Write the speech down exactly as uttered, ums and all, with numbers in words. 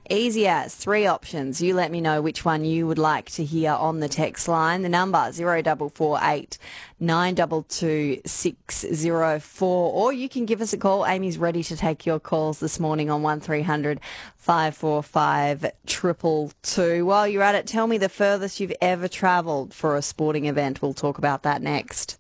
Easy as three options. You let me know which one you would like to hear on the text line. The number zero double four eight nine two two six zero four, or you can give us a call. Amy's ready to take your calls this morning on one three hundred five four five triple two. While you're at it, tell me the furthest you've ever travelled for a sporting event. We'll talk about that next.